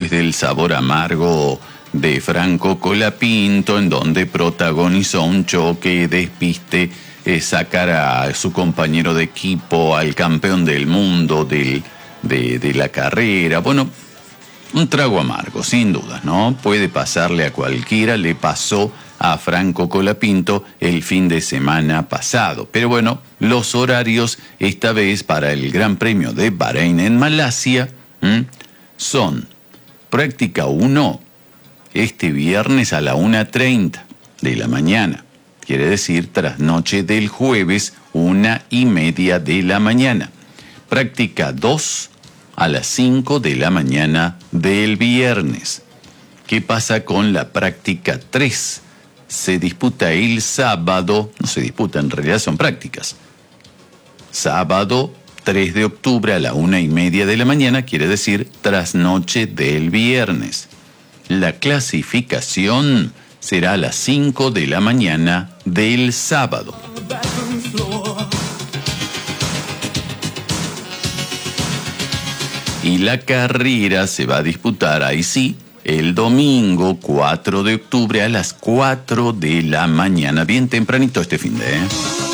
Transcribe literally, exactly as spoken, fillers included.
después del sabor amargo de Franco Colapinto, en donde protagonizó un choque, despiste, eh, sacar a su compañero de equipo, al campeón del mundo del, de, de la carrera. Bueno, un trago amargo, sin dudas, ¿no? Puede pasarle a cualquiera, le pasó a Franco Colapinto el fin de semana pasado. Pero bueno, los horarios, esta vez para el Gran Premio de Bahrein en Malasia, ¿m? son práctica uno este viernes a la una treinta de la mañana. Quiere decir trasnoche del jueves, una y media de la mañana. Práctica dos a las cinco de la mañana del viernes. ¿Qué pasa con la práctica tres? Se disputa el sábado, no se disputa, en realidad son prácticas. Sábado tres de octubre a la una y media de la mañana, quiere decir trasnoche del viernes. La clasificación será a las cinco de la mañana del sábado. Y la carrera se va a disputar, ahí sí, el domingo cuatro de octubre a las cuatro de la mañana, bien tempranito este fin de, ¿eh?